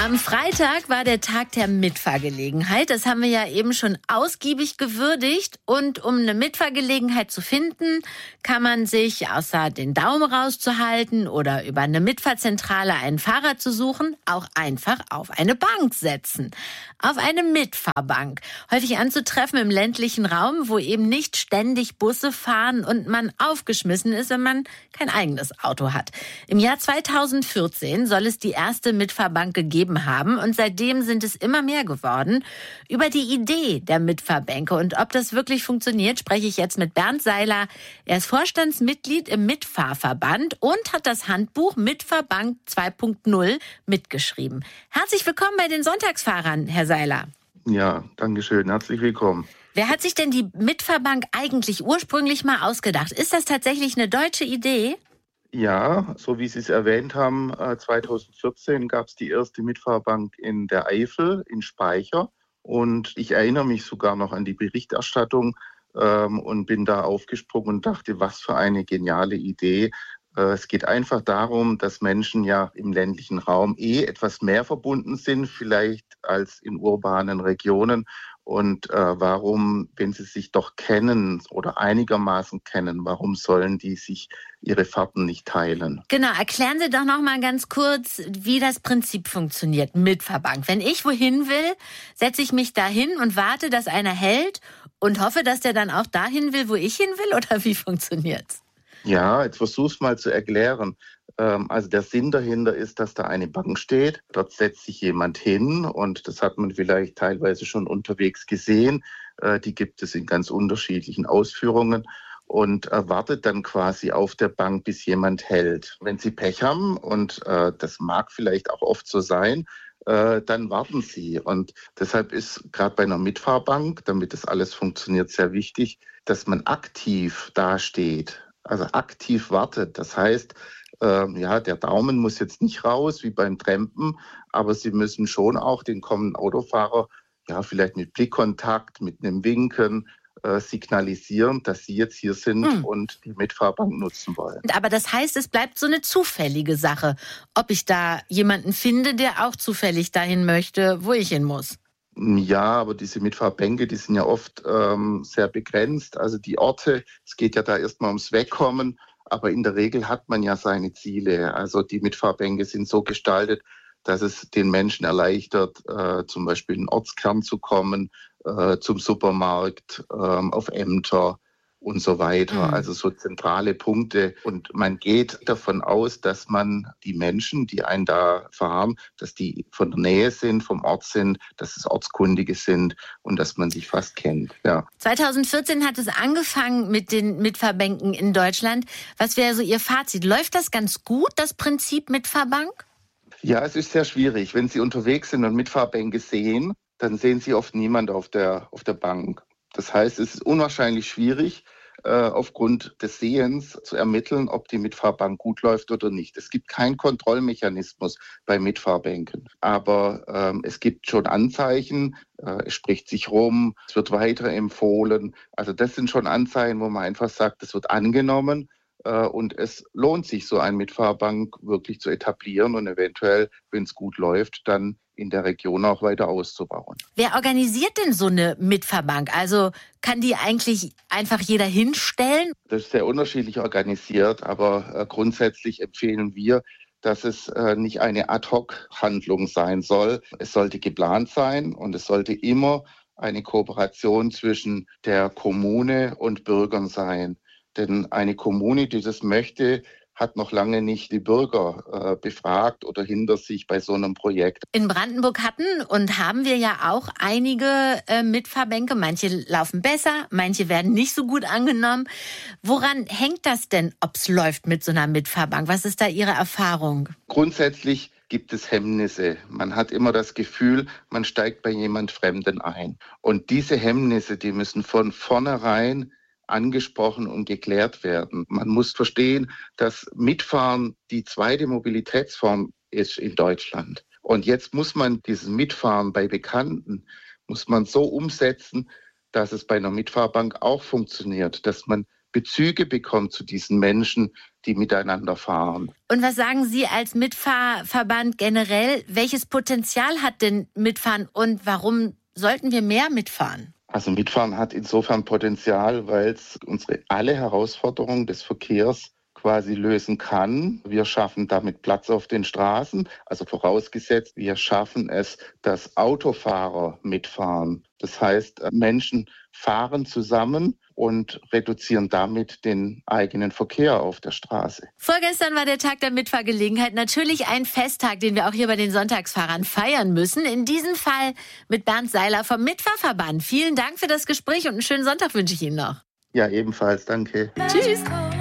Am Freitag war der Tag der Mitfahrgelegenheit. Das haben wir ja eben schon ausgiebig gewürdigt. Und um eine Mitfahrgelegenheit zu finden, kann man sich, außer den Daumen rauszuhalten oder über eine Mitfahrzentrale einen Fahrer zu suchen, auch einfach auf eine Bank setzen. Auf eine Mitfahrbank. Häufig anzutreffen im ländlichen Raum, wo eben nicht ständig Busse fahren und man aufgeschmissen ist, wenn man kein eigenes Auto hat. Im Jahr 2014 soll es die erste Mitfahrbank gegeben haben und seitdem sind es immer mehr geworden. Über die Idee der Mitfahrbänke und ob das wirklich funktioniert, spreche ich jetzt mit Bernd Seiler. Er ist Vorstandsmitglied im Mitfahrverband und hat das Handbuch Mitfahrbank 2.0 mitgeschrieben. Herzlich willkommen bei den Sonntagsfahrern, Herr Seiler. Ja, danke schön. Herzlich willkommen. Wer hat sich denn die Mitfahrbank eigentlich ursprünglich mal ausgedacht? Ist das tatsächlich eine deutsche Idee? Ja, so wie Sie es erwähnt haben, 2014 gab es die erste Mitfahrbank in der Eifel, in Speicher. Und ich erinnere mich sogar noch an die Berichterstattung und bin da aufgesprungen und dachte, was für eine geniale Idee. Es geht einfach darum, dass Menschen ja im ländlichen Raum etwas mehr verbunden sind, vielleicht als in urbanen Regionen. Und warum, wenn sie sich doch kennen oder einigermaßen kennen, warum sollen die sich ihre Fahrten nicht teilen? Genau, erklären Sie doch noch mal ganz kurz, wie das Prinzip funktioniert, Mitfahrbank. Wenn ich wohin will, setze ich mich dahin und warte, dass einer hält und hoffe, dass der dann auch dahin will, wo ich hin will, oder wie funktioniert's? Ja, jetzt versuch's mal zu erklären. Also der Sinn dahinter ist, dass da eine Bank steht. Dort setzt sich jemand hin und das hat man vielleicht teilweise schon unterwegs gesehen. Die gibt es in ganz unterschiedlichen Ausführungen und wartet dann quasi auf der Bank, bis jemand hält. Wenn Sie Pech haben, und das mag vielleicht auch oft so sein, dann warten Sie. Und deshalb ist gerade bei einer Mitfahrbank, damit das alles funktioniert, sehr wichtig, dass man aktiv dasteht. Also aktiv wartet. Das heißt, der Daumen muss jetzt nicht raus wie beim Trampen, aber Sie müssen schon auch den kommenden Autofahrer vielleicht mit Blickkontakt, mit einem Winken signalisieren, dass Sie jetzt hier sind und die Mitfahrbank nutzen wollen. Aber das heißt, es bleibt so eine zufällige Sache, ob ich da jemanden finde, der auch zufällig dahin möchte, wo ich hin muss. Ja, aber diese Mitfahrbänke, die sind ja oft sehr begrenzt. Also die Orte, es geht ja da erstmal ums Wegkommen, aber in der Regel hat man ja seine Ziele. Also die Mitfahrbänke sind so gestaltet, dass es den Menschen erleichtert, zum Beispiel in den Ortskern zu kommen, zum Supermarkt, auf Ämter und so weiter. Also so zentrale Punkte. Und man geht davon aus, dass man die Menschen, die einen da fahren, dass die von der Nähe sind, vom Ort sind, dass es Ortskundige sind und dass man sich fast kennt. Ja. 2014 hat es angefangen mit den Mitfahrbänken in Deutschland. Was wäre so Ihr Fazit? Läuft das ganz gut, das Prinzip Mitfahrbank? Ja, es ist sehr schwierig. Wenn Sie unterwegs sind und Mitfahrbänke sehen, dann sehen Sie oft niemand auf der Bank. Das heißt, es ist unwahrscheinlich schwierig, aufgrund des Sehens zu ermitteln, ob die Mitfahrbank gut läuft oder nicht. Es gibt keinen Kontrollmechanismus bei Mitfahrbänken. Aber es gibt schon Anzeichen, es spricht sich rum, es wird weiterempfohlen. Also das sind schon Anzeichen, wo man einfach sagt, es wird angenommen. Und es lohnt sich, so eine Mitfahrbank wirklich zu etablieren und eventuell, wenn es gut läuft, dann in der Region auch weiter auszubauen. Wer organisiert denn so eine Mitfahrbank? Also kann die eigentlich einfach jeder hinstellen? Das ist sehr unterschiedlich organisiert, aber grundsätzlich empfehlen wir, dass es nicht eine Ad-hoc-Handlung sein soll. Es sollte geplant sein und es sollte immer eine Kooperation zwischen der Kommune und Bürgern sein. Denn eine Kommune, die das möchte, hat noch lange nicht die Bürger befragt oder hinter sich bei so einem Projekt. In Brandenburg hatten und haben wir ja auch einige Mitfahrbänke. Manche laufen besser, manche werden nicht so gut angenommen. Woran hängt das denn, ob es läuft mit so einer Mitfahrbank? Was ist da Ihre Erfahrung? Grundsätzlich gibt es Hemmnisse. Man hat immer das Gefühl, man steigt bei jemand Fremden ein. Und diese Hemmnisse, die müssen von vornherein angesprochen und geklärt werden. Man muss verstehen, dass Mitfahren die zweite Mobilitätsform ist in Deutschland. Und jetzt muss man dieses Mitfahren bei Bekannten, muss man so umsetzen, dass es bei einer Mitfahrbank auch funktioniert, dass man Bezüge bekommt zu diesen Menschen, die miteinander fahren. Und was sagen Sie als Mitfahrverband generell? Welches Potenzial hat denn Mitfahren und warum sollten wir mehr mitfahren? Also Mitfahren hat insofern Potenzial, weil es alle Herausforderungen des Verkehrs quasi lösen kann. Wir schaffen damit Platz auf den Straßen, also vorausgesetzt, wir schaffen es, dass Autofahrer mitfahren. Das heißt, Menschen fahren zusammen und reduzieren damit den eigenen Verkehr auf der Straße. Vorgestern war der Tag der Mitfahrgelegenheit natürlich ein Festtag, den wir auch hier bei den Sonntagsfahrern feiern müssen. In diesem Fall mit Bernd Seiler vom Mitfahrverband. Vielen Dank für das Gespräch und einen schönen Sonntag wünsche ich Ihnen noch. Ja, ebenfalls. Danke. Tschüss.